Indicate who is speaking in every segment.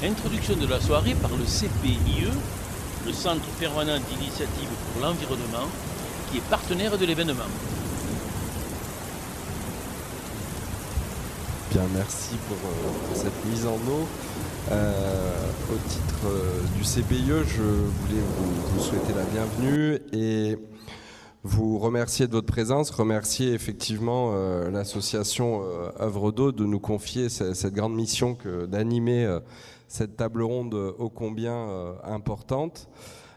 Speaker 1: Introduction de la soirée par le CPIE, le Centre permanent d'initiative pour l'environnement, qui est partenaire de l'événement.
Speaker 2: Bien, merci pour cette mise en eau. Au titre du CPIE, je voulais vous souhaiter la bienvenue et vous remercier de votre présence, remercier effectivement l'association Œuvre d'eau de nous confier cette grande mission d'animer cette table ronde ô combien importante.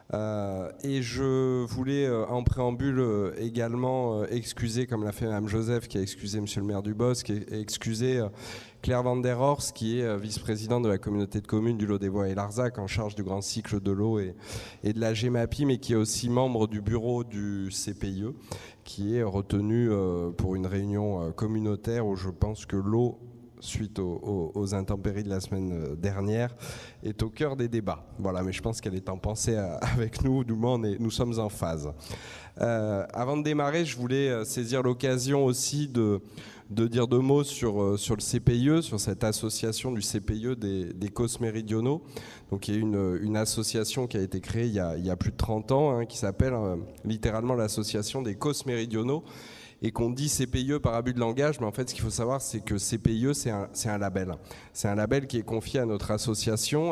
Speaker 2: Et je voulais en préambule également excuser, comme l'a fait Mme Joseph, qui a excusé M. le maire du Bosc, et excuser Claire Van der Horst, qui est vice-présidente de la communauté de communes du Lot-des-Bois et Larzac, en charge du grand cycle de l'eau et de la GEMAPI, mais qui est aussi membre du bureau du CPIE, qui est retenu pour une réunion communautaire où je pense que l'eau, suite aux intempéries de la semaine dernière, est au cœur des débats. Voilà, mais je pense qu'elle est en pensée avec nous, nous sommes en phase. Avant de démarrer, je voulais saisir l'occasion aussi de dire deux mots sur le CPIE, sur cette association du CPIE des Causses méridionaux. Donc, il y a une association qui a été créée il y a plus de 30 ans, qui s'appelle littéralement l'association des Causses méridionaux. Et qu'on dit CPIE par abus de langage, mais en fait ce qu'il faut savoir c'est que CPIE c'est un label. C'est un label qui est confié à notre association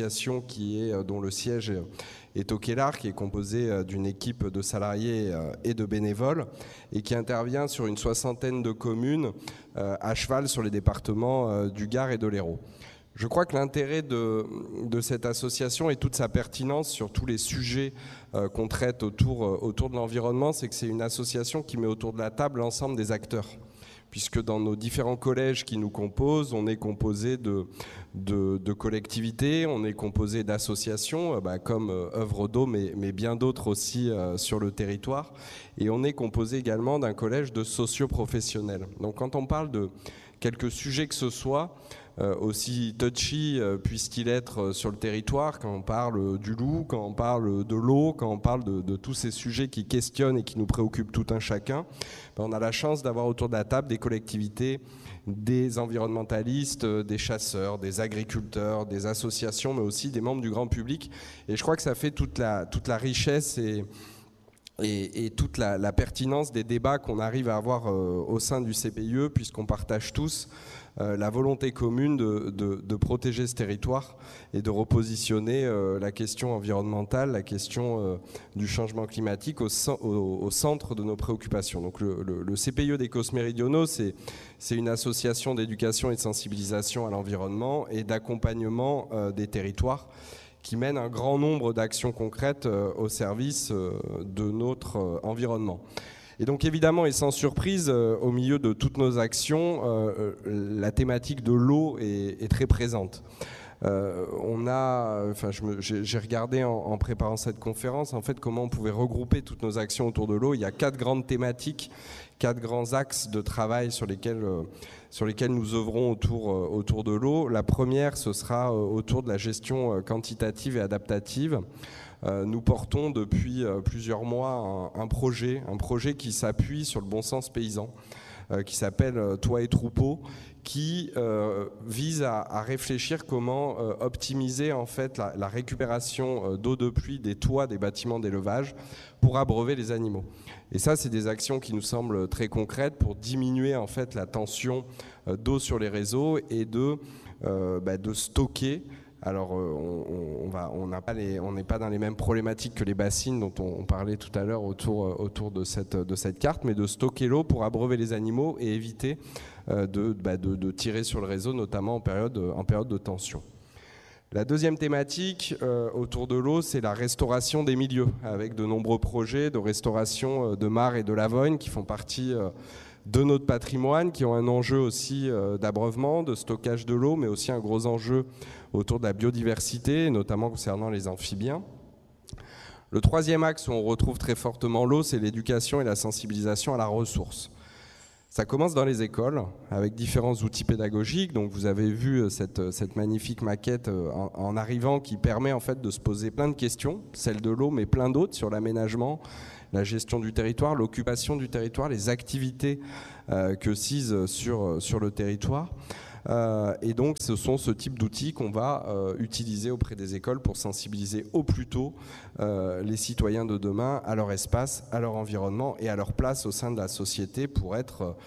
Speaker 2: dont le siège est au Kellar, qui est composé d'une équipe de salariés et de bénévoles et qui intervient sur une 60aine de communes à cheval sur les départements du Gard et de l'Hérault. Je crois que l'intérêt de cette association et toute sa pertinence sur tous les sujets qu'on traite autour de l'environnement, c'est que c'est une association qui met autour de la table l'ensemble des acteurs. Puisque dans nos différents collèges qui nous composent, on est composé de collectivités, on est composé d'associations comme Œuvre d'eau, mais bien d'autres aussi sur le territoire. Et on est composé également d'un collège de socio-professionnels. Donc quand on parle de quelques sujets que ce soit, aussi touchy puisse-t-il être sur le territoire, quand on parle du loup, quand on parle de l'eau, quand on parle de tous ces sujets qui questionnent et qui nous préoccupent tout un chacun, on a la chance d'avoir autour de la table des collectivités, des environnementalistes, des chasseurs, des agriculteurs, des associations, mais aussi des membres du grand public. Et je crois que ça fait toute la richesse et toute la pertinence des débats qu'on arrive à avoir au sein du CPIE, puisqu'on partage tous la volonté commune de protéger ce territoire et de repositionner la question environnementale, la question du changement climatique au centre de nos préoccupations. Donc le CPIE des Causses méridionaux, c'est une association d'éducation et de sensibilisation à l'environnement et d'accompagnement des territoires qui mène un grand nombre d'actions concrètes au service de notre environnement. Et donc évidemment et sans surprise, au milieu de toutes nos actions, la thématique de l'eau est très présente. J'ai regardé en préparant cette conférence en fait comment on pouvait regrouper toutes nos actions autour de l'eau. Il y a 4 grandes thématiques, 4 grands axes de travail sur lesquels nous œuvrons autour de l'eau. La première, ce sera autour de la gestion quantitative et adaptative. Nous portons depuis plusieurs mois un projet qui s'appuie sur le bon sens paysan, qui s'appelle Toit et Troupeau, qui vise à réfléchir comment optimiser en fait la récupération d'eau de pluie des toits des bâtiments d'élevage pour abreuver les animaux. Et ça, c'est des actions qui nous semblent très concrètes pour diminuer en fait la tension d'eau sur les réseaux et de stocker. Alors, on n'est pas dans les mêmes problématiques que les bassines dont on parlait tout à l'heure autour de cette carte, mais de stocker l'eau pour abreuver les animaux et éviter de tirer sur le réseau, notamment en période de tension. La deuxième thématique autour de l'eau, c'est la restauration des milieux, avec de nombreux projets de restauration de mares et de lavognes qui font partie de notre patrimoine, qui ont un enjeu aussi d'abreuvement, de stockage de l'eau, mais aussi un gros enjeu autour de la biodiversité, notamment concernant les amphibiens. Le troisième axe où on retrouve très fortement l'eau, c'est l'éducation et la sensibilisation à la ressource. Ça commence dans les écoles avec différents outils pédagogiques. Donc vous avez vu cette magnifique maquette en arrivant qui permet en fait de se poser plein de questions, celle de l'eau mais plein d'autres sur l'aménagement, la gestion du territoire, l'occupation du territoire, les activités que CISE sur le territoire. Et donc ce sont ce type d'outils qu'on va utiliser auprès des écoles pour sensibiliser au plus tôt les citoyens de demain à leur espace, à leur environnement et à leur place au sein de la société pour être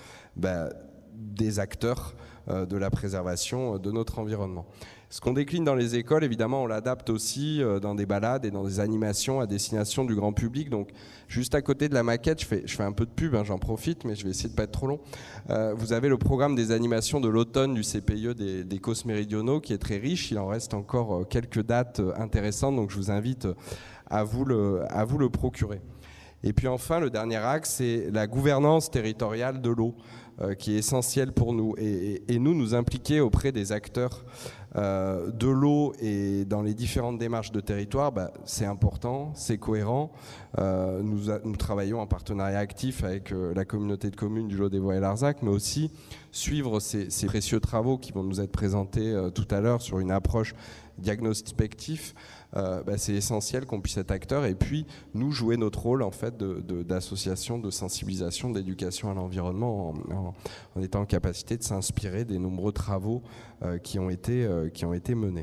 Speaker 2: des acteurs de la préservation de notre environnement. Ce qu'on décline dans les écoles, évidemment, on l'adapte aussi dans des balades et dans des animations à destination du grand public. Donc, juste à côté de la maquette, je fais un peu de pub, hein, j'en profite, mais je vais essayer de ne pas être trop long. Vous avez le programme des animations de l'automne du CPIE des Causses méridionaux qui est très riche. Il en reste encore quelques dates intéressantes, donc je vous invite à vous le procurer. Et puis enfin, le dernier axe, c'est la gouvernance territoriale de l'eau, qui est essentielle pour nous. Et nous impliquer auprès des acteurs de l'eau et dans les différentes démarches de territoire, c'est important, c'est cohérent. Nous travaillons en partenariat actif avec la communauté de communes du Lot-des-Voies-et-Larzac, mais aussi suivre ces précieux travaux qui vont nous être présentés tout à l'heure sur une approche diagnostic. C'est essentiel qu'on puisse être acteur et puis nous jouer notre rôle en fait d'association, de sensibilisation, d'éducation à l'environnement en étant en capacité de s'inspirer des nombreux travaux qui ont été menés.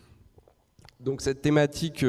Speaker 2: Donc cette thématique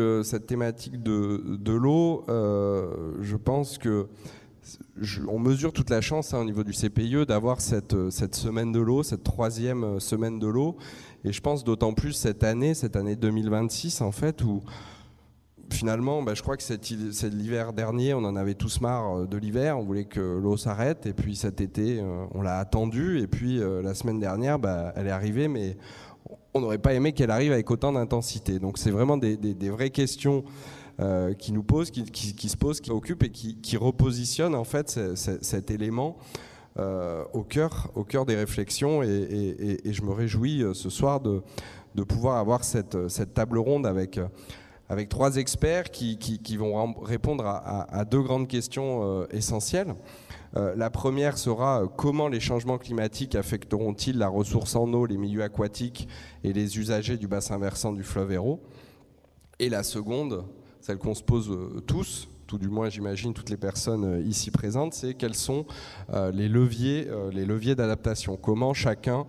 Speaker 2: de l'eau, je pense que on mesure toute la chance au niveau du CPIE d'avoir cette semaine de l'eau, cette 3e semaine de l'eau. Et je pense d'autant plus cette année 2026 en fait, où finalement, je crois que c'est l'hiver dernier, on en avait tous marre de l'hiver, on voulait que l'eau s'arrête, et puis cet été, on l'a attendue, et puis la semaine dernière, elle est arrivée, mais on n'aurait pas aimé qu'elle arrive avec autant d'intensité. Donc c'est vraiment des vraies questions qui nous posent, qui se posent, qui occupent et qui repositionnent en fait cet élément au cœur des réflexions et je me réjouis ce soir de pouvoir avoir cette table ronde avec 3 experts qui vont répondre à 2 grandes questions essentielles. La première sera comment les changements climatiques affecteront-ils la ressource en eau, les milieux aquatiques et les usagers du bassin versant du fleuve Hérault. Et la seconde, celle qu'on se pose tous, tout du moins j'imagine toutes les personnes ici présentes, c'est quels sont les leviers d'adaptation. Comment chacun,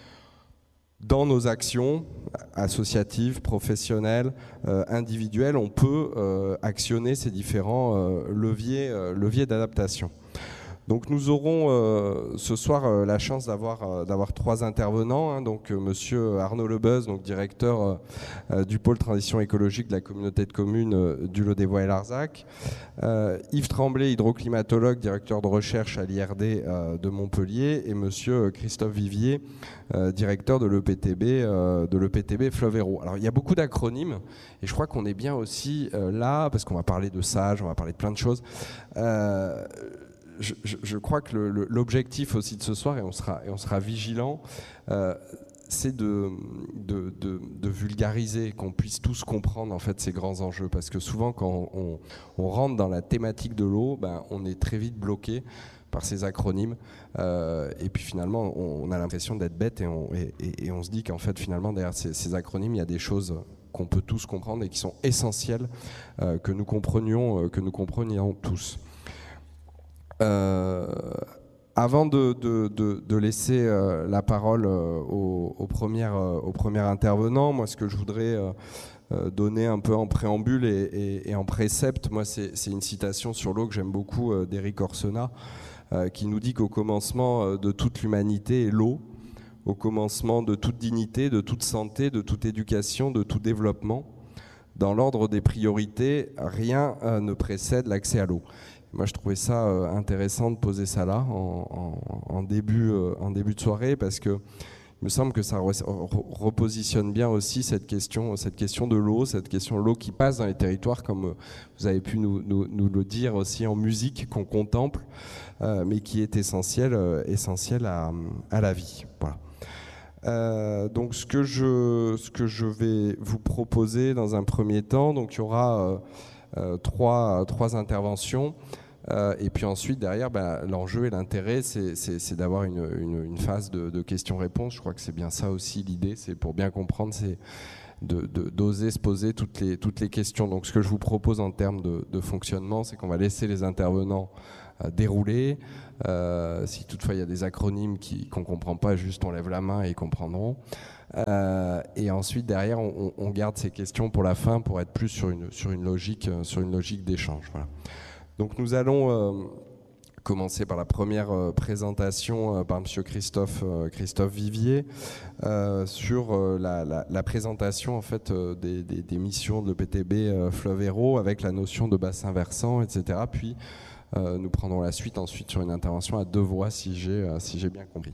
Speaker 2: dans nos actions associatives, professionnelles, individuelles, on peut actionner ces différents leviers d'adaptation. Donc nous aurons ce soir la chance d'avoir 3 intervenants, hein, donc monsieur Arnaud Lebeuz, donc directeur du pôle transition écologique de la communauté de communes du Lot-des-Voies-et-Larzac, Yves Tremblay, hydroclimatologue, directeur de recherche à l'IRD de Montpellier, et monsieur Christophe Vivier, directeur de l'EPTB Fleuve Hérault. Alors il y a beaucoup d'acronymes et je crois qu'on est bien aussi là, parce qu'on va parler de SAGE, on va parler de plein de choses. Je crois que l'objectif aussi de ce soir, et on sera vigilant, c'est de vulgariser, qu'on puisse tous comprendre en fait ces grands enjeux, parce que souvent quand on rentre dans la thématique de l'eau, on est très vite bloqué par ces acronymes, et puis finalement on a l'impression d'être bête et on se dit qu'en fait finalement derrière ces acronymes il y a des choses qu'on peut tous comprendre et qui sont essentielles, que nous comprenions tous. Avant de laisser la parole au premier intervenant, moi ce que je voudrais donner un peu en préambule et en précepte, moi c'est une citation sur l'eau que j'aime beaucoup d'Éric Orsena, qui nous dit qu'au commencement de toute l'humanité est l'eau, au commencement de toute dignité, de toute santé, de toute éducation, de tout développement. Dans l'ordre des priorités, rien ne précède l'accès à l'eau. Moi, je trouvais ça intéressant de poser ça là en début de soirée, parce que il me semble que ça repositionne bien aussi cette question de l'eau, cette question de l'eau qui passe dans les territoires, comme vous avez pu nous le dire aussi en musique, qu'on contemple, mais qui est essentielle à la vie. Voilà. Donc ce que je vais vous proposer dans un premier temps, donc il y aura trois interventions, et puis ensuite derrière l'enjeu et l'intérêt c'est d'avoir une phase de questions-réponses. Je crois que c'est bien ça aussi l'idée, c'est pour bien comprendre, c'est d'oser se poser toutes les questions. Donc ce que je vous propose en termes de fonctionnement, c'est qu'on va laisser les intervenants dérouler. Si toutefois il y a des acronymes qu'on ne comprend pas, juste on lève la main et ils comprendront. Et ensuite derrière on garde ces questions pour la fin pour être plus sur une logique d'échange. Voilà. Donc nous allons commencer par la première présentation par M. Christophe Vivier sur la présentation en fait des missions de l'EPTB Fleuve Hérault avec la notion de bassin versant, etc. Puis nous prendrons la suite ensuite sur une intervention à 2 voix si j'ai bien compris.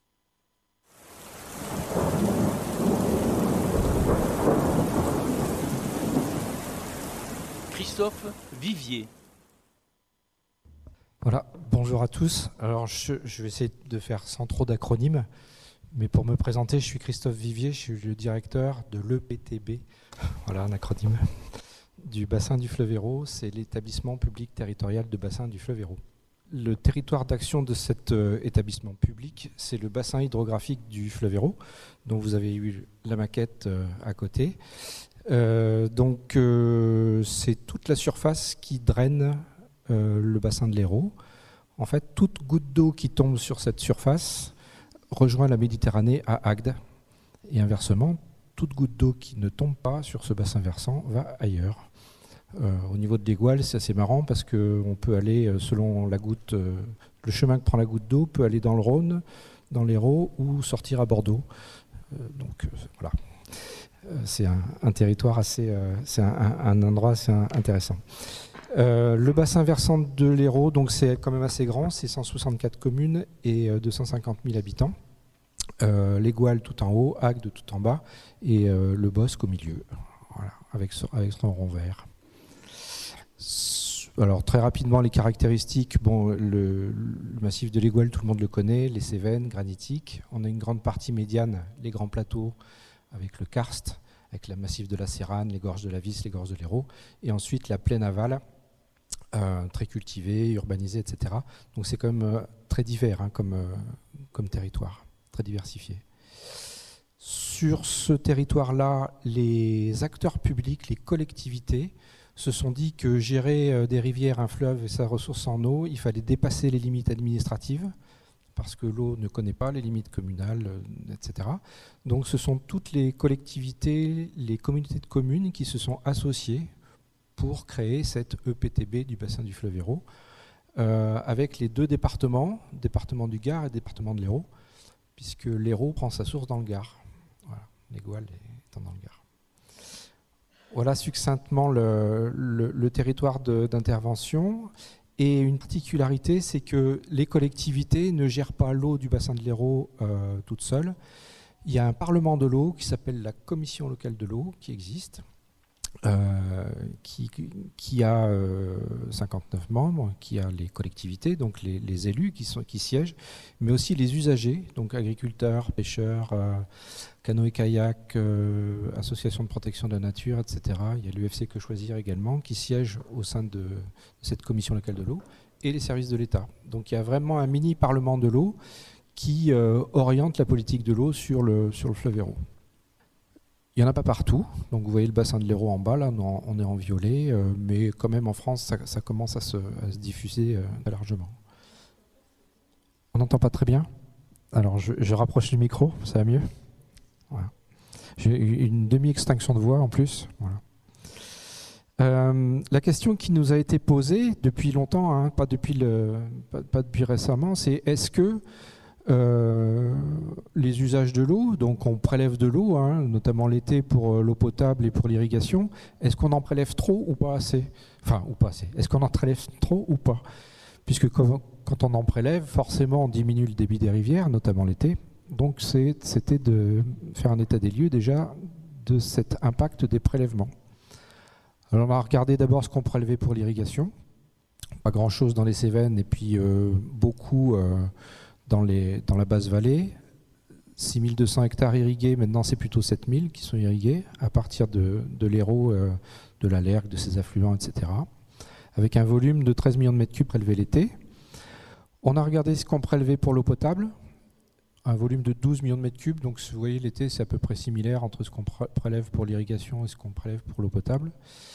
Speaker 1: Christophe Vivier.
Speaker 3: Voilà, bonjour à tous. Alors je vais essayer de faire sans trop d'acronymes, mais pour me présenter, je suis Christophe Vivier, je suis le directeur de l'EPTB, voilà un acronyme, du bassin du Fleuve Hérault, c'est l'établissement public territorial de bassin du Fleuve Hérault. Le territoire d'action de cet établissement public, c'est le bassin hydrographique du Fleuve Hérault, dont vous avez eu la maquette à côté. C'est toute la surface qui draine le bassin de l'Hérault. En fait, toute goutte d'eau qui tombe sur cette surface rejoint la Méditerranée à Agde. Et inversement, toute goutte d'eau qui ne tombe pas sur ce bassin versant va ailleurs. Au niveau de l'Égual, c'est assez marrant parce qu'on peut aller, selon la goutte, le chemin que prend la goutte d'eau peut aller dans le Rhône, dans l'Hérault ou sortir à Bordeaux. Voilà. C'est un territoire assez, c'est un endroit assez intéressant. Le bassin versant de l'Hérault, donc c'est quand même assez grand, c'est 164 communes et 250 000 habitants. L'Égual tout en haut, Agde tout en bas et le Bosc au milieu, voilà, avec son rond vert. Alors très rapidement les caractéristiques, le massif de l'Égual, tout le monde le connaît, les Cévennes, granitiques. On a une grande partie médiane, les grands plateaux avec le karst, avec le massif de la Sérane, les gorges de la Vis, les gorges de l'Hérault, et ensuite la plaine aval, très cultivée, urbanisée, etc. Donc c'est quand même très divers hein, comme territoire, très diversifié. Sur ce territoire-là, les acteurs publics, les collectivités, se sont dit que gérer des rivières, un fleuve et sa ressource en eau, il fallait dépasser les limites administratives, parce que l'eau ne connaît pas les limites communales, etc. Donc ce sont toutes les collectivités, les communautés de communes qui se sont associées pour créer cette EPTB du bassin du Fleuve Hérault, avec les 2 départements, département du Gard et département de l'Hérault, puisque l'Hérault prend sa source dans le Gard. Voilà, l'Égual étant dans le Gard. Voilà succinctement le territoire d'intervention. Et une particularité, c'est que les collectivités ne gèrent pas l'eau du bassin de l'Hérault toutes seules. Il y a un parlement de l'eau qui s'appelle la Commission locale de l'eau qui existe, qui a 59 membres, qui a les collectivités, donc les élus qui siègent, mais aussi les usagers, donc agriculteurs, pêcheurs, canoë-kayak, associations de protection de la nature, etc. Il y a l'UFC Que Choisir également, qui siège au sein de cette commission locale de l'eau, et les services de l'État. Donc il y a vraiment un mini-parlement de l'eau qui oriente la politique de l'eau sur le fleuve Hérault. Il n'y en a pas partout, donc vous voyez le bassin de l'Hérault en bas, là on est en violet, mais quand même en France ça commence à se diffuser très largement. On n'entend pas très bien? Alors je rapproche du micro, ça va mieux? Voilà. J'ai une demi-extinction de voix en plus. Voilà. La question qui nous a été posée depuis longtemps, hein, pas depuis récemment, c'est est-ce que les usages de l'eau, donc on prélève de l'eau, hein, notamment l'été pour l'eau potable et pour l'irrigation, est-ce qu'on en prélève trop ou pas assez? Enfin, ou pas assez. Est-ce qu'on en prélève trop ou pas? Puisque quand on en prélève, forcément on diminue le débit des rivières, notamment l'été. Donc c'était de faire un état des lieux déjà de cet impact des prélèvements. Alors on a regardé d'abord ce qu'on prélevait pour l'irrigation. Pas grand-chose dans les Cévennes et puis beaucoup dans la basse vallée. 6200 hectares irrigués, maintenant c'est plutôt 7000 qui sont irrigués à partir de l'Hérault, de la Lergue, de ses affluents, etc. Avec un volume de 13 millions de mètres cubes prélevés l'été. On a regardé ce qu'on prélevait pour l'eau potable, un volume de 12 millions de mètres cubes, donc vous voyez l'été c'est à peu près similaire entre ce qu'on prélève pour l'irrigation et ce qu'on prélève pour l'eau potable,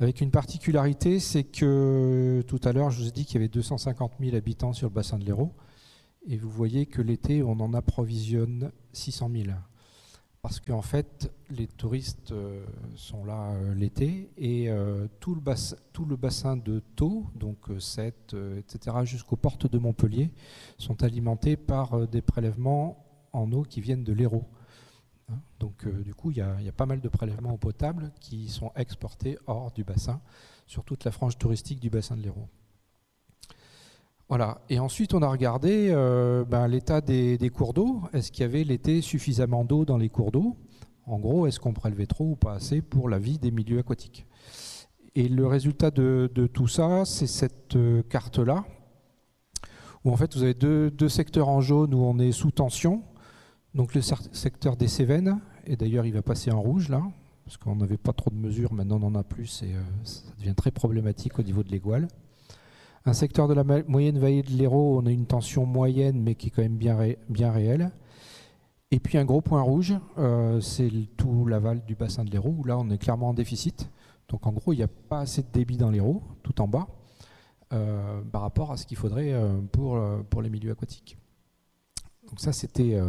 Speaker 3: avec une particularité, c'est que tout à l'heure, je vous ai dit qu'il y avait 250 000 habitants sur le bassin de l'Hérault, et vous voyez que l'été, on en approvisionne 600 000. Parce qu'en fait, les touristes sont là l'été, et tout le bassin de Thau, donc Sète, etc., jusqu'aux portes de Montpellier, sont alimentés par des prélèvements en eau qui viennent de l'Hérault. Donc du coup, il y a pas mal de prélèvements eau potable qui sont exportés hors du bassin, sur toute la frange touristique du bassin de l'Hérault. Voilà. Et ensuite, on a regardé l'état des cours d'eau. Est-ce qu'il y avait l'été suffisamment d'eau dans les cours d'eau? En gros, est-ce qu'on prélevait trop ou pas assez pour la vie des milieux aquatiques? Et le résultat de tout ça, c'est cette carte-là, où en fait, vous avez deux secteurs en jaune où on est sous tension. Donc le secteur des Cévennes, et d'ailleurs il va passer en rouge là, parce qu'on n'avait pas trop de mesures, maintenant on en a plus et ça devient très problématique au niveau de l'Égoile. Un secteur de la moyenne vallée de l'Hérault, on a une tension moyenne mais qui est quand même bien réelle. Et puis un gros point rouge, c'est tout l'aval du bassin de l'Hérault, où là on est clairement en déficit. Donc en gros il n'y a pas assez de débit dans l'Hérault, tout en bas, par rapport à ce qu'il faudrait pour les milieux aquatiques. Donc ça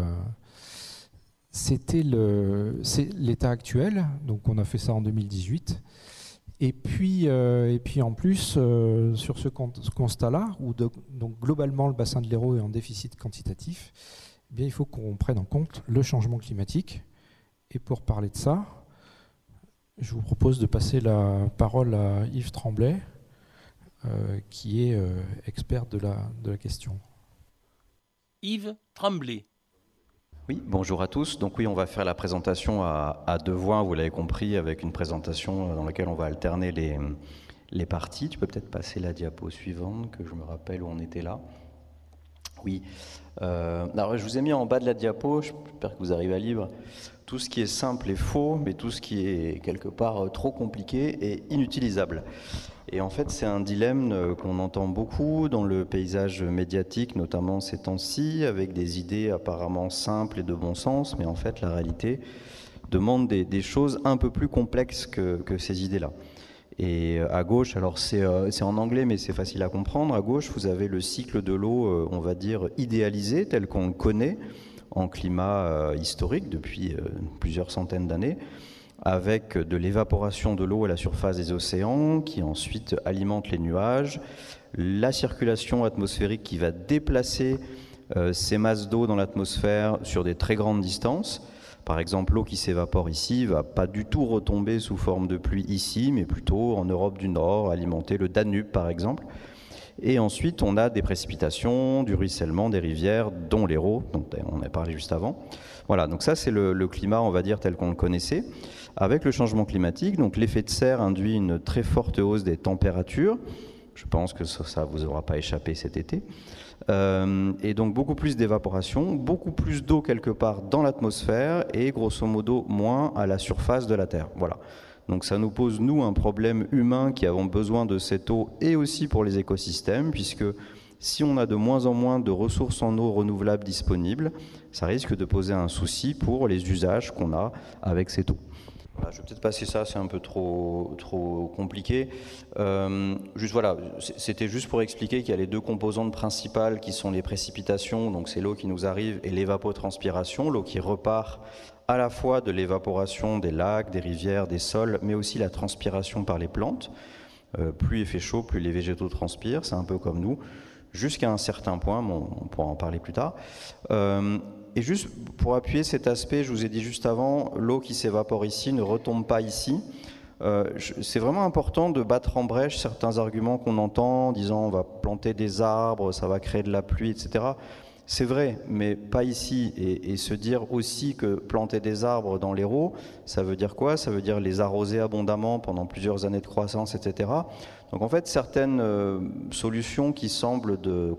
Speaker 3: c'est l'état actuel, donc on a fait ça en 2018. Et puis en plus, sur ce constat-là, où donc globalement le bassin de l'Hérault est en déficit quantitatif, eh bien, il faut qu'on prenne en compte le changement climatique. Et pour parler de ça, je vous propose de passer la parole à Yves Tremblay, qui est expert de la question.
Speaker 1: Yves Tremblay.
Speaker 4: Oui, bonjour à tous. Donc oui, on va faire la présentation à deux voix, vous l'avez compris, avec une présentation dans laquelle on va alterner les parties. Tu peux peut-être passer la diapo suivante, que je me rappelle où on était là. Oui. Alors je vous ai mis en bas de la diapo, j'espère que vous arrivez à lire, tout ce qui est simple est faux, mais tout ce qui est quelque part trop compliqué est inutilisable. Et en fait, c'est un dilemme qu'on entend beaucoup dans le paysage médiatique, notamment ces temps-ci, avec des idées apparemment simples et de bon sens, mais en fait, la réalité demande des choses un peu plus complexes que ces idées-là. Et à gauche, alors c'est en anglais, mais c'est facile à comprendre, à gauche, vous avez le cycle de l'eau, on va dire, idéalisé, tel qu'on le connaît en climat historique depuis plusieurs centaines d'années, avec de l'évaporation de l'eau à la surface des océans, qui ensuite alimente les nuages, la circulation atmosphérique qui va déplacer ces masses d'eau dans l'atmosphère sur des très grandes distances. Par exemple, l'eau qui s'évapore ici ne va pas du tout retomber sous forme de pluie ici, mais plutôt en Europe du Nord, alimenter le Danube par exemple. Et ensuite, on a des précipitations, du ruissellement des rivières, dont l'Hérault, dont on a parlé juste avant. Voilà, donc ça c'est le climat, on va dire, tel qu'on le connaissait. Avec le changement climatique, donc l'effet de serre induit une très forte hausse des températures. Je pense que ça ne vous aura pas échappé cet été. Et donc beaucoup plus d'évaporation, beaucoup plus d'eau quelque part dans l'atmosphère et grosso modo moins à la surface de la Terre. Voilà. Donc ça nous pose, nous, un problème humain qui avons besoin de cette eau et aussi pour les écosystèmes, puisque si on a de moins en moins de ressources en eau renouvelables disponibles, ça risque de poser un souci pour les usages qu'on a avec cette eau. Voilà, je vais peut-être passer ça, c'est un peu trop compliqué. Voilà, c'était juste pour expliquer qu'il y a les deux composantes principales qui sont les précipitations, donc c'est l'eau qui nous arrive, et l'évapotranspiration, l'eau qui repart à la fois de l'évaporation des lacs, des rivières, des sols, mais aussi la transpiration par les plantes. Plus il fait chaud, plus les végétaux transpirent, c'est un peu comme nous, jusqu'à un certain point, bon, on pourra en parler plus tard. Et juste pour appuyer cet aspect, je vous ai dit juste avant, l'eau qui s'évapore ici ne retombe pas ici. C'est vraiment important de battre en brèche certains arguments qu'on entend, en disant on va planter des arbres, ça va créer de la pluie, etc. C'est vrai, mais pas ici. Et se dire aussi que planter des arbres dans l'Hérault, ça veut dire quoi? Ça veut dire les arroser abondamment pendant plusieurs années de croissance, etc. Donc en fait, certaines solutions qui semblent de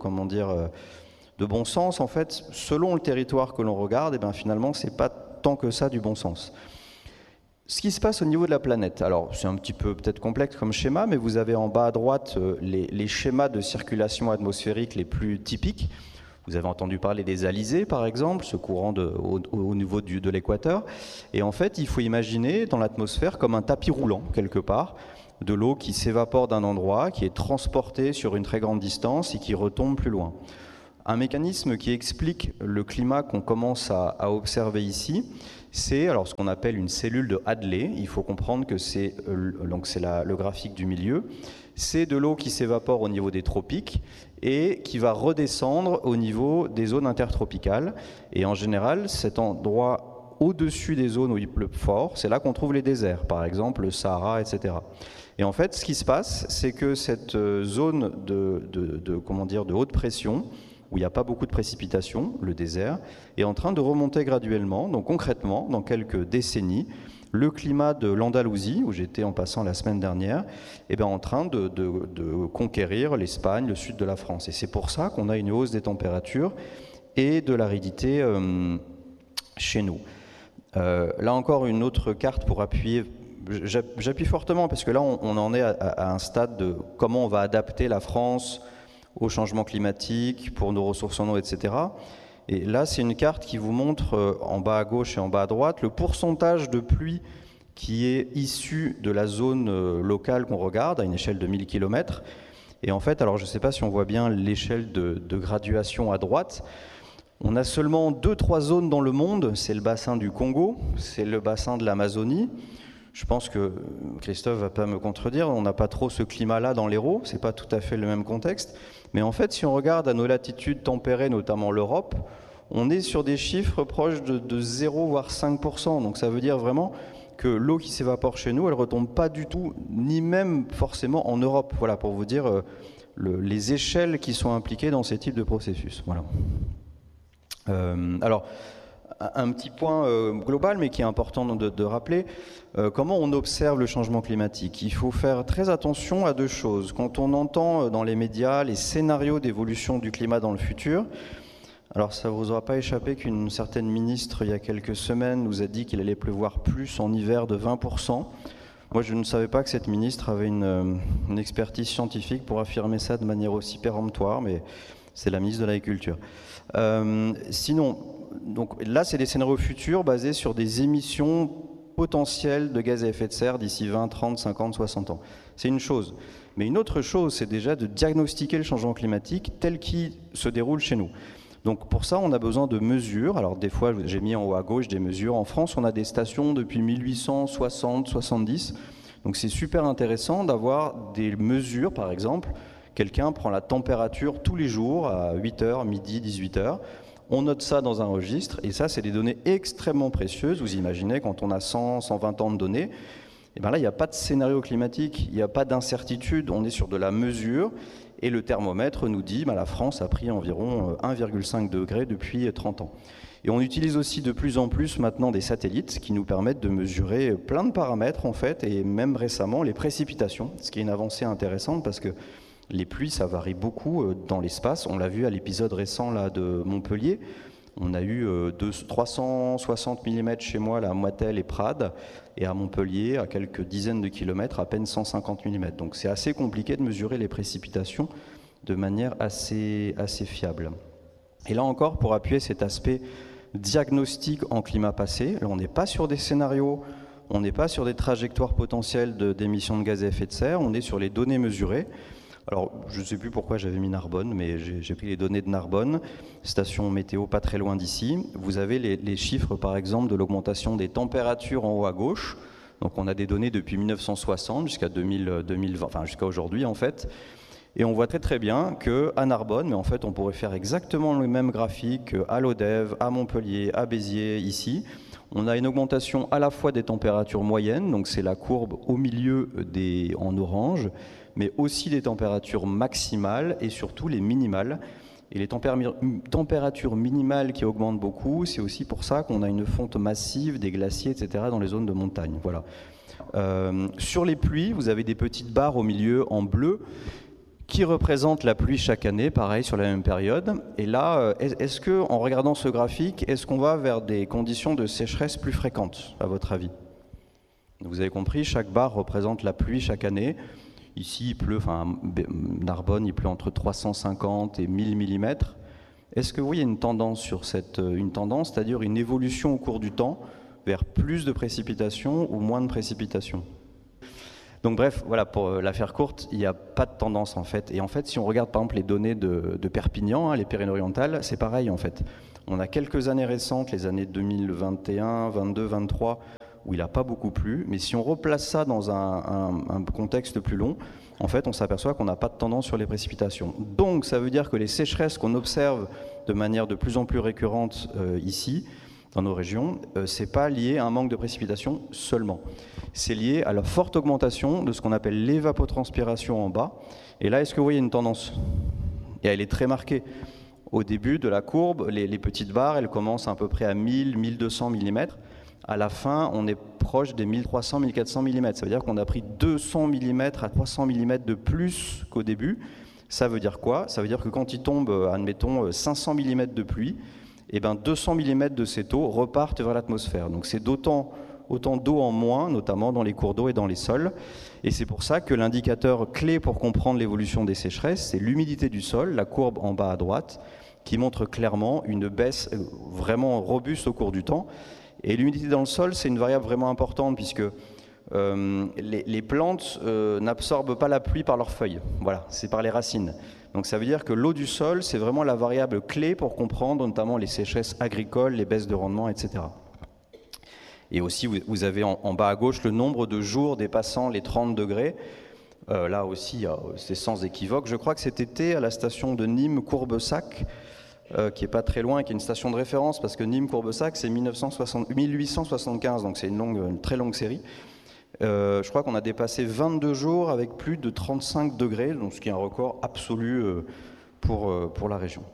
Speaker 4: bon sens, en fait, selon le territoire que l'on regarde, et bien finalement, c'est pas tant que ça du bon sens. Ce qui se passe au niveau de la planète, alors c'est un petit peu peut-être complexe comme schéma, mais vous avez en bas à droite les schémas de circulation atmosphérique les plus typiques. Vous avez entendu parler des alizés, par exemple, ce courant au niveau de l'équateur. Et en fait, il faut imaginer dans l'atmosphère comme un tapis roulant, quelque part, de l'eau qui s'évapore d'un endroit, qui est transportée sur une très grande distance et qui retombe plus loin. Un mécanisme qui explique le climat qu'on commence à observer ici, c'est alors ce qu'on appelle une cellule de Hadley. Il faut comprendre que c'est le graphique du milieu. C'est de l'eau qui s'évapore au niveau des tropiques et qui va redescendre au niveau des zones intertropicales. Et en général, cet endroit au-dessus des zones où il pleut fort, c'est là qu'on trouve les déserts, par exemple le Sahara, etc. Et en fait, ce qui se passe, c'est que cette zone de haute pression, où il n'y a pas beaucoup de précipitations, le désert, est en train de remonter graduellement. Donc concrètement, dans quelques décennies, le climat de l'Andalousie, où j'étais en passant la semaine dernière, est en train de conquérir l'Espagne, le sud de la France. Et c'est pour ça qu'on a une hausse des températures et de l'aridité chez nous. Là encore, une autre carte pour appuyer. J'appuie fortement parce que là, on en est à un stade de comment on va adapter la France au changement climatique, pour nos ressources en eau, etc. Et là, c'est une carte qui vous montre en bas à gauche et en bas à droite le pourcentage de pluie qui est issu de la zone locale qu'on regarde à une échelle de 1000 km. Et en fait, alors je ne sais pas si on voit bien l'échelle de graduation à droite, on a seulement 2-3 zones dans le monde. C'est le bassin du Congo, c'est le bassin de l'Amazonie. Je pense que Christophe ne va pas me contredire, on n'a pas trop ce climat-là dans l'Hérault, ce n'est pas tout à fait le même contexte. Mais en fait, si on regarde à nos latitudes tempérées, notamment l'Europe, on est sur des chiffres proches de 0 voire 5%. Donc ça veut dire vraiment que l'eau qui s'évapore chez nous, elle ne retombe pas du tout, ni même forcément en Europe. Voilà, pour vous dire les échelles qui sont impliquées dans ces types de processus. Voilà. Alors, un petit point global, mais qui est important de rappeler, comment on observe le changement climatique. Il faut faire très attention à deux choses. Quand on entend dans les médias les scénarios d'évolution du climat dans le futur, alors ça ne vous aura pas échappé qu'une certaine ministre, il y a quelques semaines, nous a dit qu'il allait pleuvoir plus en hiver de 20%. Moi, je ne savais pas que cette ministre avait une expertise scientifique pour affirmer ça de manière aussi péremptoire, mais c'est la ministre de l'Agriculture. Sinon, donc là, c'est des scénarios futurs basés sur des émissions potentielles de gaz à effet de serre d'ici 20, 30, 50, 60 ans. C'est une chose. Mais une autre chose, c'est déjà de diagnostiquer le changement climatique tel qu'il se déroule chez nous. Donc pour ça, on a besoin de mesures. Alors des fois, j'ai mis en haut à gauche des mesures. En France, on a des stations depuis 1860, 70. Donc c'est super intéressant d'avoir des mesures, par exemple. Quelqu'un prend la température tous les jours à 8h, midi, 18h. On note ça dans un registre, et ça, c'est des données extrêmement précieuses. Vous imaginez, quand on a 100, 120 ans de données, et bien là, il n'y a pas de scénario climatique, il n'y a pas d'incertitude, on est sur de la mesure, et le thermomètre nous dit la France a pris environ 1,5 degré depuis 30 ans. Et on utilise aussi de plus en plus maintenant des satellites qui nous permettent de mesurer plein de paramètres, en fait, et même récemment les précipitations, ce qui est une avancée intéressante parce que les pluies, ça varie beaucoup dans l'espace. On l'a vu à l'épisode récent là, de Montpellier. On a eu 360 mm chez moi là, à Moitel et Prades, et à Montpellier, à quelques dizaines de kilomètres, à peine 150 mm. Donc c'est assez compliqué de mesurer les précipitations de manière assez fiable. Et là encore, pour appuyer cet aspect diagnostic en climat passé, là on n'est pas sur des scénarios, on n'est pas sur des trajectoires potentielles d'émissions de gaz à effet de serre, on est sur les données mesurées. Alors, je ne sais plus pourquoi j'avais mis Narbonne, mais j'ai pris les données de Narbonne, station météo pas très loin d'ici. Vous avez les chiffres, par exemple, de l'augmentation des températures en haut à gauche. Donc, on a des données depuis 1960 jusqu'à 2020, enfin jusqu'à aujourd'hui, en fait. Et on voit très très bien qu'à Narbonne, mais en fait, on pourrait faire exactement le même graphique à Lodève, à Montpellier, à Béziers, ici. On a une augmentation à la fois des températures moyennes, donc c'est la courbe au milieu en orange, mais aussi des températures maximales et surtout les minimales. Et les températures minimales qui augmentent beaucoup, c'est aussi pour ça qu'on a une fonte massive des glaciers, etc., dans les zones de montagne. Voilà. Sur les pluies, vous avez des petites barres au milieu en bleu qui représentent la pluie chaque année, pareil, sur la même période. Et là, est-ce que, en regardant ce graphique, est-ce qu'on va vers des conditions de sécheresse plus fréquentes, à votre avis? Vous avez compris, chaque barre représente la pluie chaque année. Ici, il pleut, Narbonne, il pleut entre 350 et 1000 mm. Est-ce que vous voyez une tendance sur une tendance, c'est-à-dire une évolution au cours du temps vers plus de précipitations ou moins de précipitations? Donc bref, voilà, pour la faire courte, il n'y a pas de tendance en fait. Et en fait, si on regarde par exemple les données de Perpignan, les Pyrénées-Orientales, c'est pareil en fait. On a quelques années récentes, les années 2021, 22, 23, où il n'a pas beaucoup plu. Mais si on replace ça dans un contexte plus long, en fait, on s'aperçoit qu'on n'a pas de tendance sur les précipitations. Donc ça veut dire que les sécheresses qu'on observe de manière de plus en plus récurrente ici, dans nos régions, ce n'est pas lié à un manque de précipitations seulement. C'est lié à la forte augmentation de ce qu'on appelle l'évapotranspiration en bas. Et là, est-ce que vous voyez une tendance? Et elle est très marquée. Au début de la courbe, les petites barres, elles commencent à peu près à 1000, 1200 mm. À la fin, on est proche des 1300, 1400 mm. Ça veut dire qu'on a pris 200 mm à 300 mm de plus qu'au début. Ça veut dire quoi? Ça veut dire que quand il tombe, admettons, 500 mm de pluie, et 200 mm de cette eau repartent vers l'atmosphère. Donc c'est autant d'eau en moins, notamment dans les cours d'eau et dans les sols. Et c'est pour ça que l'indicateur clé pour comprendre l'évolution des sécheresses, c'est l'humidité du sol, la courbe en bas à droite, qui montre clairement une baisse vraiment robuste au cours du temps. Et l'humidité dans le sol, c'est une variable vraiment importante, puisque les plantes n'absorbent pas la pluie par leurs feuilles. Voilà, c'est par les racines. Donc ça veut dire que l'eau du sol, c'est vraiment la variable clé pour comprendre notamment les sécheresses agricoles, les baisses de rendement, etc. Et aussi, vous avez en bas à gauche le nombre de jours dépassant les 30 degrés. Là aussi, c'est sans équivoque. Je crois que cet été, à la station de Nîmes-Courbesac, qui n'est pas très loin, qui est une station de référence, parce que Nîmes-Courbesac, c'est 1875, donc c'est une très longue série. Je crois qu'on a dépassé 22 jours avec plus de 35 degrés, donc ce qui est un record absolu pour la région.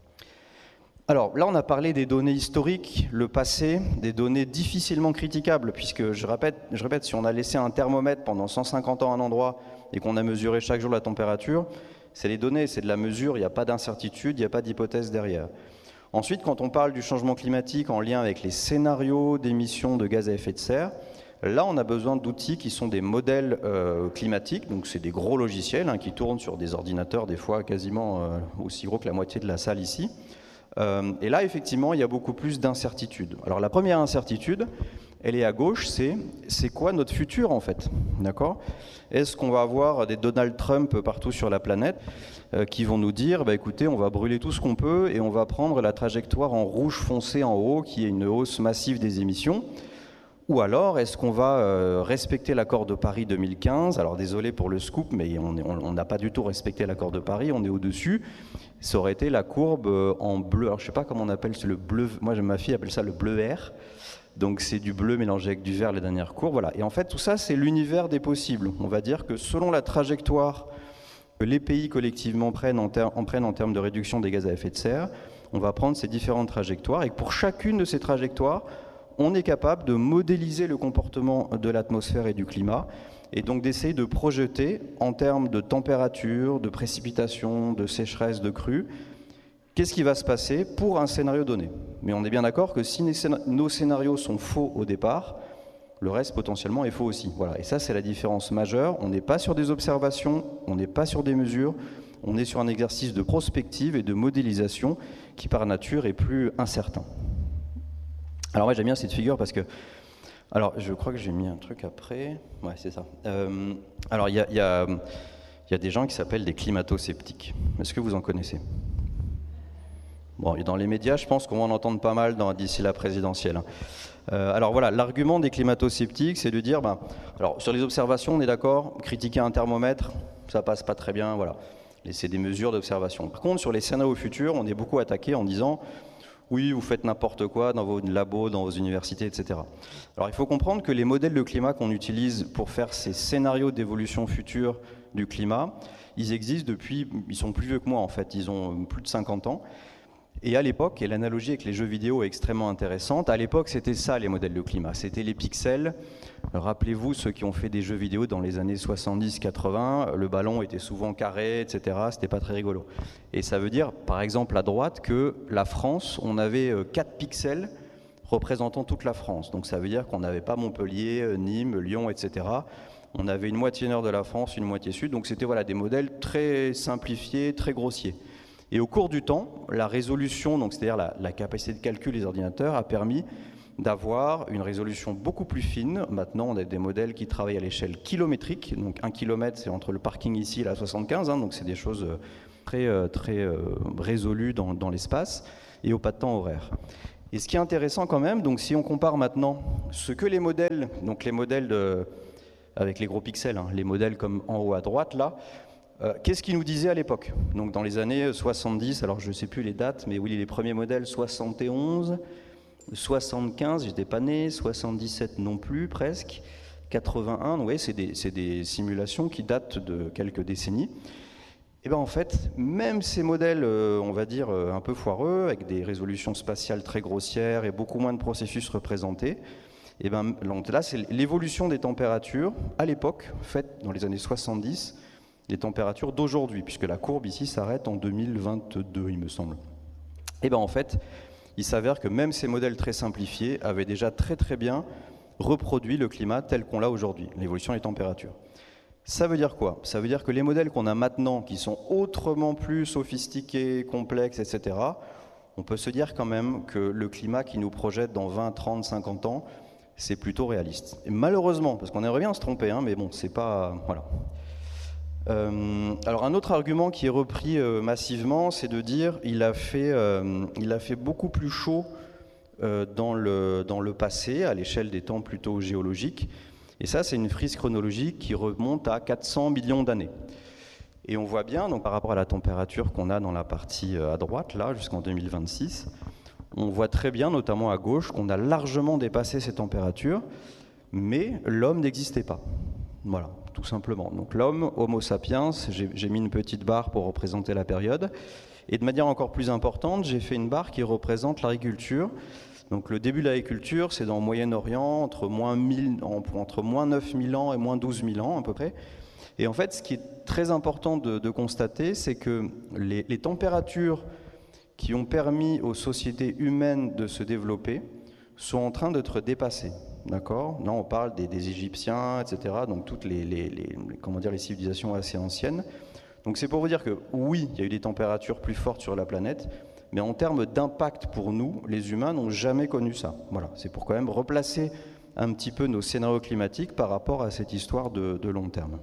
Speaker 4: Alors là, on a parlé des données historiques, le passé, des données difficilement critiquables, puisque je répète, si on a laissé un thermomètre pendant 150 ans à un endroit et qu'on a mesuré chaque jour la température, c'est les données, c'est de la mesure, il n'y a pas d'incertitude, il n'y a pas d'hypothèse derrière. Ensuite, quand on parle du changement climatique en lien avec les scénarios d'émissions de gaz à effet de serre, là, on a besoin d'outils qui sont des modèles climatiques, donc c'est des gros logiciels qui tournent sur des ordinateurs, des fois quasiment aussi gros que la moitié de la salle ici. Et là, effectivement, il y a beaucoup plus d'incertitudes. Alors la première incertitude, elle est à gauche, c'est quoi notre futur en fait, d'accord? Est-ce qu'on va avoir des Donald Trump partout sur la planète qui vont nous dire, écoutez, on va brûler tout ce qu'on peut et on va prendre la trajectoire en rouge foncé en haut, qui est une hausse massive des émissions? Ou alors, est-ce qu'on va respecter l'accord de Paris 2015? Alors désolé pour le scoop, mais on n'a pas du tout respecté l'accord de Paris, on est au-dessus. Ça aurait été la courbe en bleu. Alors je ne sais pas comment on appelle, c'est le bleu. Moi, ma fille appelle ça le bleu air. Donc c'est du bleu mélangé avec du vert, les dernières courbes. Voilà. Et en fait, tout ça, c'est l'univers des possibles. On va dire que selon la trajectoire que les pays collectivement prennent en termes de réduction des gaz à effet de serre, on va prendre ces différentes trajectoires. Et pour chacune de ces trajectoires, on est capable de modéliser le comportement de l'atmosphère et du climat, et donc d'essayer de projeter en termes de température, de précipitation, de sécheresse, de crue, qu'est-ce qui va se passer pour un scénario donné. Mais on est bien d'accord que si nos scénarios sont faux au départ, le reste potentiellement est faux aussi. Voilà. Et ça, c'est la différence majeure. On n'est pas sur des observations, on n'est pas sur des mesures, on est sur un exercice de prospective et de modélisation qui par nature est plus incertain. Alors ouais, j'aime bien cette figure parce que... Alors, je crois que j'ai mis un truc après. Ouais, c'est ça. Alors, il y a des gens qui s'appellent des climato-sceptiques. Est-ce que vous en connaissez? Bon, et dans les médias, je pense qu'on va en entendre pas mal d'ici la présidentielle. Alors voilà, l'argument des climato-sceptiques, c'est de dire, alors sur les observations, on est d'accord, critiquer un thermomètre, ça passe pas très bien, voilà. C'est des mesures d'observation. Par contre, sur les scénarios futurs, on est beaucoup attaqué en disant... Oui, vous faites n'importe quoi dans vos labos, dans vos universités, etc. Alors il faut comprendre que les modèles de climat qu'on utilise pour faire ces scénarios d'évolution future du climat, ils existent depuis, ils sont plus vieux que moi en fait, ils ont plus de 50 ans. Et à l'époque, et l'analogie avec les jeux vidéo est extrêmement intéressante, à l'époque c'était ça les modèles de climat, c'était les pixels. Rappelez-vous ceux qui ont fait des jeux vidéo dans les années 70-80, le ballon était souvent carré, etc. C'était pas très rigolo. Et ça veut dire, par exemple à droite, que la France, on avait 4 pixels représentant toute la France. Donc ça veut dire qu'on n'avait pas Montpellier, Nîmes, Lyon, etc. On avait une moitié nord de la France, une moitié sud. Donc c'était voilà, des modèles très simplifiés, très grossiers. Et au cours du temps, la résolution, donc c'est-à-dire la capacité de calcul des ordinateurs, a permis d'avoir une résolution beaucoup plus fine. Maintenant, on a des modèles qui travaillent à l'échelle kilométrique. Donc 1 kilomètre, c'est entre le parking ici et la 75, donc c'est des choses très résolues dans l'espace, et au pas de temps horaire. Et ce qui est intéressant quand même, donc si on compare maintenant ce que les modèles, donc les modèles avec les gros pixels, les modèles comme en haut à droite là, qu'est-ce qu'ils nous disaient à l'époque? Donc dans les années 70, alors je ne sais plus les dates, mais oui, les premiers modèles 71, 75, j'étais pas né, 77 non plus presque, 81, oui, c'est des simulations qui datent de quelques décennies. Et bien en fait, même ces modèles, on va dire, un peu foireux, avec des résolutions spatiales très grossières et beaucoup moins de processus représentés, et bien là, c'est l'évolution des températures, à l'époque, faite dans les années 70, des températures d'aujourd'hui, puisque la courbe ici s'arrête en 2022, il me semble. Et bien en fait, il s'avère que même ces modèles très simplifiés avaient déjà très très bien reproduit le climat tel qu'on l'a aujourd'hui, l'évolution des températures. Ça veut dire quoi? Ça veut dire que les modèles qu'on a maintenant, qui sont autrement plus sophistiqués, complexes, etc., on peut se dire quand même que le climat qui nous projette dans 20, 30, 50 ans, c'est plutôt réaliste. Et malheureusement, parce qu'on aimerait bien se tromper, mais bon, c'est pas... Voilà. Alors un autre argument qui est repris massivement, c'est de dire il a fait beaucoup plus chaud dans le passé, à l'échelle des temps plutôt géologiques. Et ça, c'est une frise chronologique qui remonte à 400 millions d'années. Et on voit bien, donc, par rapport à la température qu'on a dans la partie à droite, là, jusqu'en 2026, on voit très bien, notamment à gauche, qu'on a largement dépassé ces températures, mais l'homme n'existait pas. Voilà, tout simplement. Donc l'homme, Homo sapiens, j'ai mis une petite barre pour représenter la période, et de manière encore plus importante, j'ai fait une barre qui représente l'agriculture. Donc le début de l'agriculture, c'est dans le Moyen-Orient, entre moins 9000 ans et moins 12 000 ans à peu près. Et en fait, ce qui est très important de constater, c'est que les températures qui ont permis aux sociétés humaines de se développer sont en train d'être dépassées. D'accord? Là, on parle des Égyptiens, etc., donc toutes les civilisations assez anciennes. Donc c'est pour vous dire que oui, il y a eu des températures plus fortes sur la planète, mais en termes d'impact pour nous, les humains n'ont jamais connu ça. Voilà, c'est pour quand même replacer un petit peu nos scénarios climatiques par rapport à cette histoire de long terme.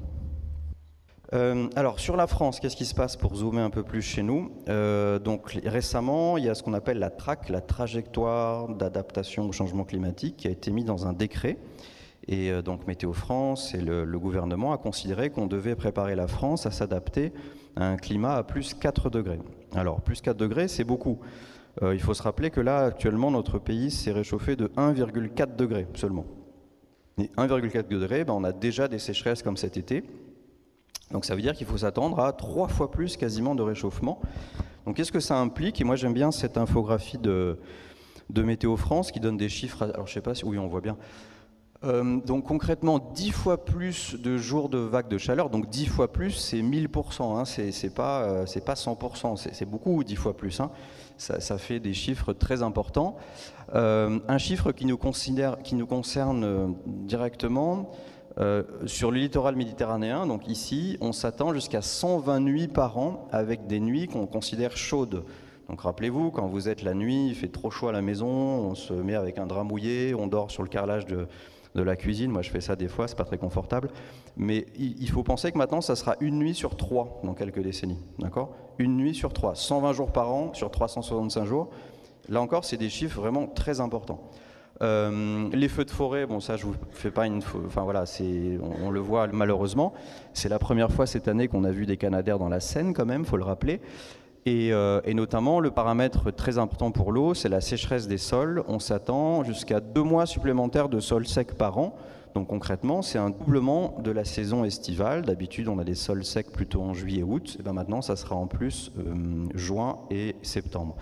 Speaker 4: Alors sur la France, qu'est-ce qui se passe pour zoomer un peu plus chez nous? Donc récemment, il y a ce qu'on appelle la TRAC, la trajectoire d'adaptation au changement climatique, qui a été mise dans un décret. Et donc Météo France et le gouvernement a considéré qu'on devait préparer la France à s'adapter à un climat à plus 4 degrés. Alors plus 4 degrés, c'est beaucoup. Il faut se rappeler que là, actuellement, notre pays s'est réchauffé de 1,4 degrés seulement. Et 1,4 degrés, on a déjà des sécheresses comme cet été. Donc ça veut dire qu'il faut s'attendre à 3 fois plus quasiment de réchauffement. Donc qu'est-ce que ça implique? Et moi j'aime bien cette infographie de Météo France qui donne des chiffres. Alors je sais pas si... Oui, on voit bien. Donc concrètement, 10 fois plus de jours de vagues de chaleur. Donc 10 fois plus, c'est 1000%. C'est pas 100%. C'est beaucoup, 10 fois plus. Ça fait des chiffres très importants. Un chiffre qui nous concerne directement... sur le littoral méditerranéen, donc ici, on s'attend jusqu'à 120 nuits par an avec des nuits qu'on considère chaudes. Donc rappelez-vous, quand vous êtes la nuit, il fait trop chaud à la maison, on se met avec un drap mouillé, on dort sur le carrelage de la cuisine. Moi, je fais ça des fois, c'est pas très confortable. Mais il faut penser que maintenant, ça sera une nuit sur 3 dans quelques décennies. D'accord? Une nuit sur 3, 120 jours par an sur 365 jours. Là encore, c'est des chiffres vraiment très importants. Les feux de forêt, bon ça je vous fais pas enfin voilà, on le voit malheureusement. C'est la première fois cette année qu'on a vu des canadaires dans la Seine quand même, faut le rappeler. Et notamment le paramètre très important pour l'eau, c'est la sécheresse des sols. On s'attend jusqu'à 2 mois supplémentaires de sols secs par an. Donc concrètement, c'est un doublement de la saison estivale. D'habitude, on a des sols secs plutôt en juillet-août. Et bien maintenant, ça sera en plus juin et septembre.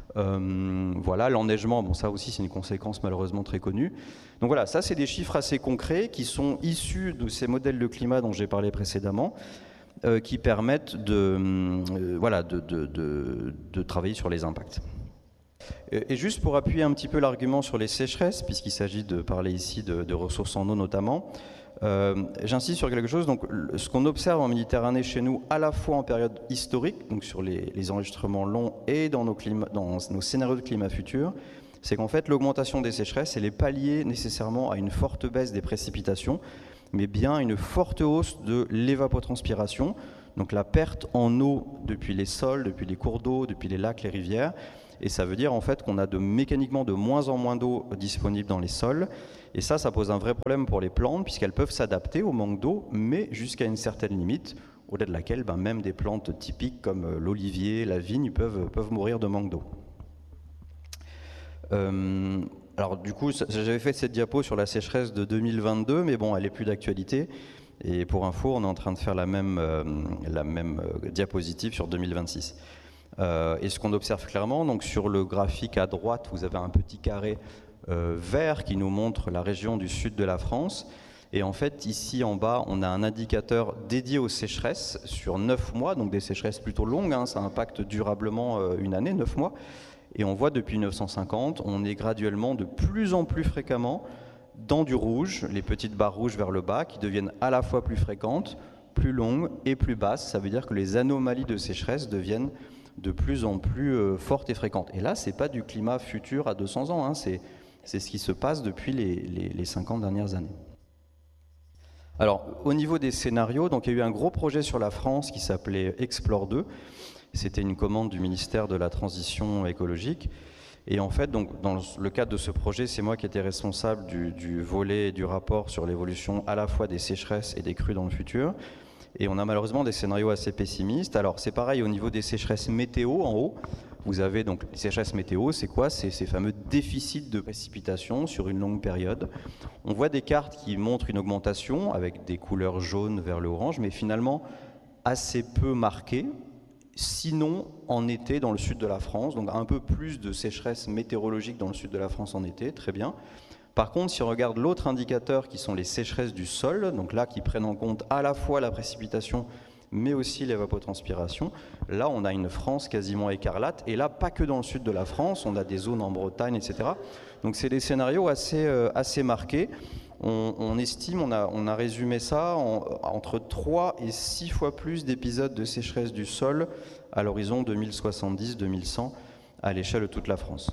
Speaker 4: Voilà, l'enneigement, bon ça aussi c'est une conséquence malheureusement très connue. Donc voilà, ça c'est des chiffres assez concrets qui sont issus de ces modèles de climat dont j'ai parlé précédemment, qui permettent de travailler sur les impacts. Et juste pour appuyer un petit peu l'argument sur les sécheresses, puisqu'il s'agit de parler ici de ressources en eau notamment, J'insiste sur quelque chose. Donc, ce qu'on observe en Méditerranée chez nous, à la fois en période historique, donc sur les enregistrements longs et dans nos scénarios de climat futur, c'est qu'en fait l'augmentation des sécheresses, elle n'est pas liée nécessairement à une forte baisse des précipitations, mais bien à une forte hausse de l'évapotranspiration, donc la perte en eau depuis les sols, depuis les cours d'eau, depuis les lacs, les rivières. Et ça veut dire en fait qu'on a mécaniquement de moins en moins d'eau disponible dans les sols. Et ça pose un vrai problème pour les plantes, puisqu'elles peuvent s'adapter au manque d'eau, mais jusqu'à une certaine limite, au-delà de laquelle même des plantes typiques comme l'olivier, la vigne peuvent mourir de manque d'eau. Alors du coup, j'avais fait cette diapo sur la sécheresse de 2022, mais bon, elle n'est plus d'actualité. Et pour info, on est en train de faire la même diapositive sur 2026. Et ce qu'on observe clairement, donc sur le graphique à droite, vous avez un petit carré vert qui nous montre la région du sud de la France. Et en fait, ici en bas, on a un indicateur dédié aux sécheresses sur 9 mois, donc des sécheresses plutôt longues, hein, ça impacte durablement une année, 9 mois. Et on voit depuis 1950, on est graduellement de plus en plus fréquemment dans du rouge, les petites barres rouges vers le bas, qui deviennent à la fois plus fréquentes, plus longues et plus basses. Ça veut dire que les anomalies de sécheresse deviennent de plus en plus fortes et fréquentes. Et là, ce n'est pas du climat futur à 200 ans, hein, c'est ce qui se passe depuis les 50 dernières années. Alors, au niveau des scénarios, donc, il y a eu un gros projet sur la France qui s'appelait Explore 2. C'était une commande du ministère de la Transition écologique. Et en fait, donc, dans le cadre de ce projet, c'est moi qui étais responsable du volet du rapport sur l'évolution à la fois des sécheresses et des crues dans le futur. Et on a malheureusement des scénarios assez pessimistes. Alors, c'est pareil au niveau des sécheresses météo en haut. Vous avez donc les sécheresses météo, c'est quoi? C'est ces fameux déficits de précipitation sur une longue période. On voit des cartes qui montrent une augmentation avec des couleurs jaunes vers le orange, mais finalement assez peu marquées. Sinon, en été, dans le sud de la France, donc un peu plus de sécheresse météorologique dans le sud de la France en été, très bien. Par contre, si on regarde l'autre indicateur, qui sont les sécheresses du sol, donc là, qui prennent en compte à la fois la précipitation, mais aussi l'évapotranspiration, là, on a une France quasiment écarlate, et là, pas que dans le sud de la France, on a des zones en Bretagne, etc. Donc, c'est des scénarios assez marqués. On estime, on a résumé ça entre 3 et 6 fois plus d'épisodes de sécheresse du sol à l'horizon 2070-2100 à l'échelle de toute la France.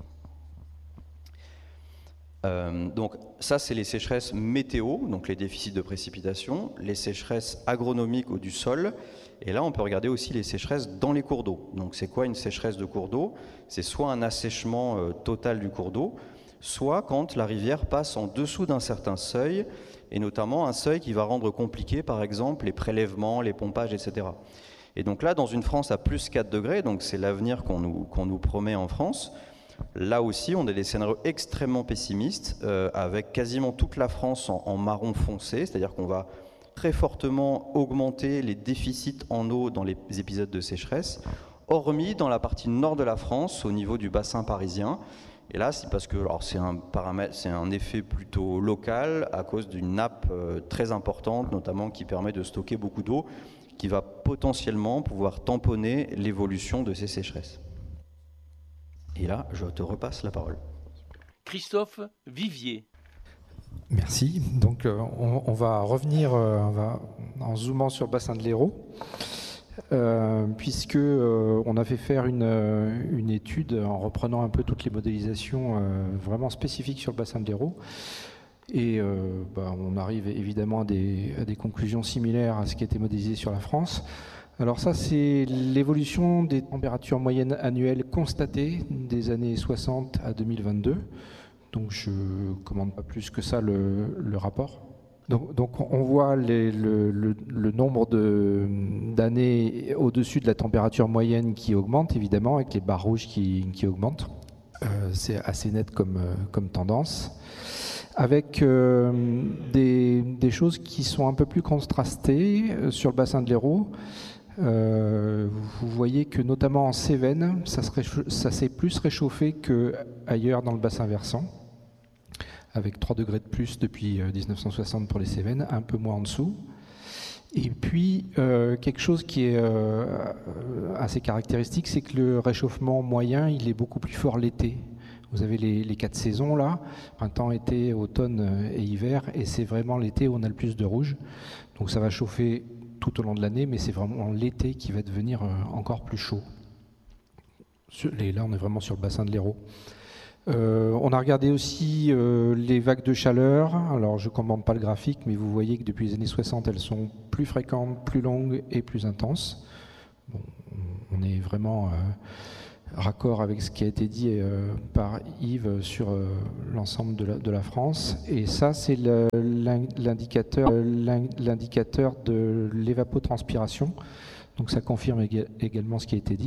Speaker 4: Donc ça, c'est les sécheresses météo, donc les déficits de précipitation, les sécheresses agronomiques ou du sol, et là on peut regarder aussi les sécheresses dans les cours d'eau. Donc c'est quoi une sécheresse de cours d'eau? C'est soit un assèchement total du cours d'eau, soit quand la rivière passe en dessous d'un certain seuil, et notamment un seuil qui va rendre compliqué par exemple les prélèvements, les pompages, etc. Et donc là, dans une France à plus 4 degrés, donc c'est l'avenir qu'on nous promet en France, là aussi, on a des scénarios extrêmement pessimistes, avec quasiment toute la France en marron foncé, c'est-à-dire qu'on va très fortement augmenter les déficits en eau dans les épisodes de sécheresse, hormis dans la partie nord de la France, au niveau du bassin parisien. Et là, c'est parce que c'est un effet plutôt local, à cause d'une nappe très importante, notamment qui permet de stocker beaucoup d'eau, qui va potentiellement pouvoir tamponner l'évolution de ces sécheresses. Et là, je te repasse la parole.
Speaker 1: Christophe Vivier.
Speaker 3: Merci. Donc, on va revenir en zoomant sur le bassin de l'Hérault, puisque on a fait faire une étude en reprenant un peu toutes les modélisations vraiment spécifiques sur le bassin de l'Hérault. Et on arrive évidemment à des conclusions similaires à ce qui a été modélisé sur la France. Alors ça, c'est l'évolution des températures moyennes annuelles constatées des années 60 à 2022. Donc je ne commande pas plus que ça le rapport. Donc on voit le nombre d'années au-dessus de la température moyenne qui augmente, évidemment, avec les barres rouges qui augmentent. C'est assez net comme tendance. Avec des choses qui sont un peu plus contrastées sur le bassin de l'Hérault. Vous voyez que notamment en Cévennes, ça s'est plus réchauffé qu'ailleurs dans le bassin versant, avec 3 degrés de plus depuis 1960 pour les Cévennes, un peu moins en dessous. Et puis, quelque chose qui est assez caractéristique, c'est que le réchauffement moyen, il est beaucoup plus fort l'été Vous avez les 4 saisons là, printemps, été, automne et hiver, et c'est vraiment l'été où on a le plus de rouge. Donc ça va chauffer tout au long de l'année, mais c'est vraiment l'été qui va devenir encore plus chaud. Et là, on est vraiment sur le bassin de l'Hérault. On a regardé aussi les vagues de chaleur. Alors, je ne commande pas le graphique, mais vous voyez que depuis les années 60, elles sont plus fréquentes, plus longues et plus intenses. Bon, on est vraiment raccord avec ce qui a été dit par Yves sur l'ensemble de la France. Et ça, c'est l'indicateur de l'évapotranspiration. Donc, ça confirme également ce qui a été dit.